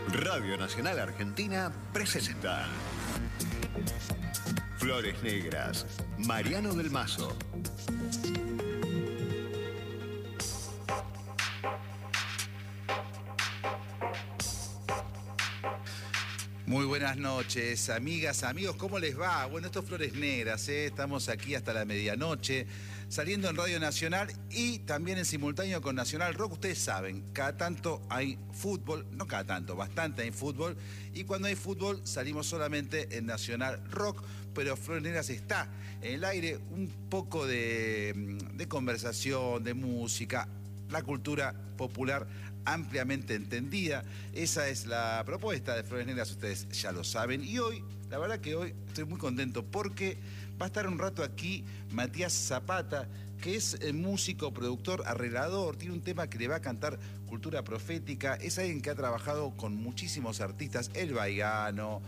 Radio Nacional Argentina presenta Flores Negras, Mariano del Mazo. Muy buenas noches, amigas, amigos, ¿cómo les va? Bueno, esto es Flores Negras, estamos aquí hasta la medianoche, saliendo en Radio Nacional y también en simultáneo con Nacional Rock. Ustedes saben, cada tanto hay fútbol, no cada tanto, bastante hay fútbol, y cuando hay fútbol salimos solamente en Nacional Rock, pero Flores Negras está en el aire, un poco de conversación, de música, la cultura popular ampliamente entendida. Esa es la propuesta de Flores Negras, ustedes ya lo saben. Y hoy, la verdad que hoy estoy muy contento porque va a estar un rato aquí Matías Zapata, que es músico, productor, arreglador, tiene un tema que le va a cantar Cultura Profética, es alguien que ha trabajado con muchísimos artistas, El Baigano,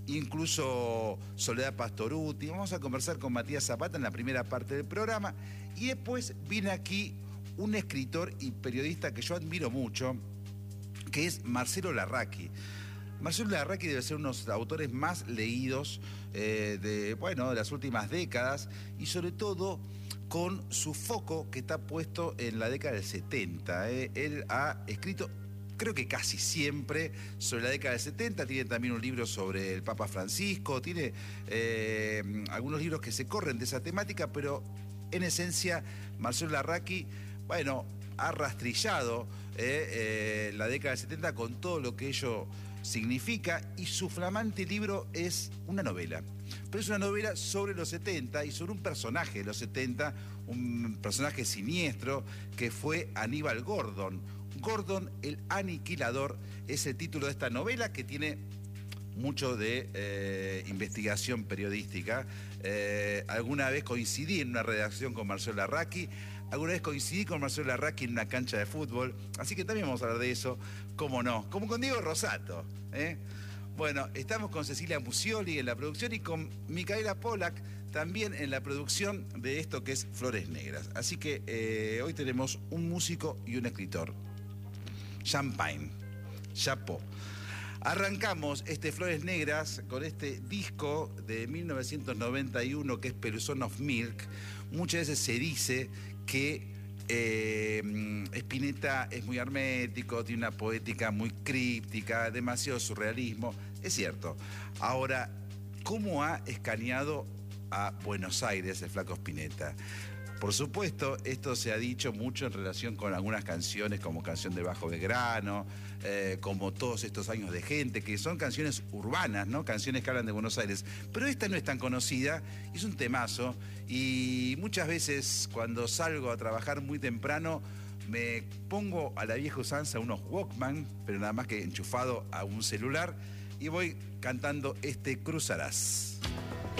incluso Soledad Pastorutti. Vamos a conversar con Matías Zapata en la primera parte del programa y después viene aquí un escritor y periodista que yo admiro mucho, que es Marcelo Larraqui. Marcelo Larraqui debe ser uno de los autores más leídos de las últimas décadas, y sobre todo con su foco que está puesto en la década del 70. Él ha escrito, creo que casi siempre, sobre la década del 70, tiene también un libro sobre el Papa Francisco, tiene algunos libros que se corren de esa temática, pero en esencia Marcelo Larraqui, ha rastrillado la década del 70 con todo lo que ello significa, y su flamante libro es una novela. Pero es una novela sobre los 70 y sobre un personaje de los 70, un personaje siniestro que fue Aníbal Gordon. Gordon el Aniquilador es el título de esta novela, que tiene mucho de investigación periodística. Alguna vez coincidí en una redacción con Marcelo Larraqui, alguna vez coincidí con Marcelo Larraqui en una cancha de fútbol, así que también vamos a hablar de eso, cómo no, como con Diego Rosato. Bueno, estamos con Cecilia Musioli en la producción y con Micaela Pollack también en la producción de esto que es Flores Negras. Así que hoy tenemos un músico y un escritor. Champagne, Chapeau. Arrancamos Flores Negras con este disco de 1991 que es Peluzón of Milk. Muchas veces se dice que Spinetta es muy hermético, tiene una poética muy críptica, demasiado surrealismo. Es cierto. Ahora, ¿cómo ha escaneado a Buenos Aires el flaco Spinetta? Por supuesto, esto se ha dicho mucho en relación con algunas canciones, como Canción de Bajo Belgrano, como Todos estos años de gente, que son canciones urbanas, ¿no? Canciones que hablan de Buenos Aires. Pero esta no es tan conocida, es un temazo, y muchas veces cuando salgo a trabajar muy temprano, me pongo a la vieja usanza unos Walkman, pero nada más que enchufado a un celular, y voy cantando Cruzarás.